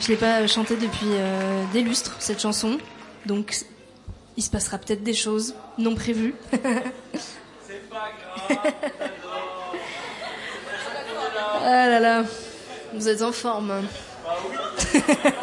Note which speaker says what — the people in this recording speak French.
Speaker 1: Je l'ai pas chantée depuis des lustres, cette chanson. Donc, il se passera peut-être des choses non prévues.
Speaker 2: C'est pas grave.
Speaker 1: Ah là là, vous êtes en forme.
Speaker 2: Bah oui.